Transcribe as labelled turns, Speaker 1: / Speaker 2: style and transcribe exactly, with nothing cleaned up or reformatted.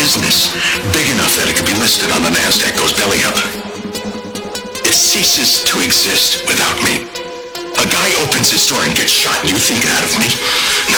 Speaker 1: business, big enough that it could be listed on the NASDAQ, goes belly up. It ceases to exist without me. A guy opens his door and gets shot, and you think that of me? No,